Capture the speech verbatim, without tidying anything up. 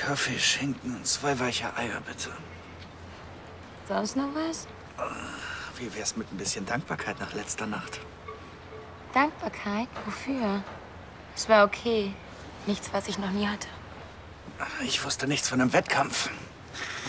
Kaffee, Schinken und zwei weiche Eier, bitte. Sonst noch was? Wie wär's mit ein bisschen Dankbarkeit nach letzter Nacht? Dankbarkeit? Wofür? Es war okay. Nichts, was ich noch nie hatte. Ich wusste nichts von einem Wettkampf.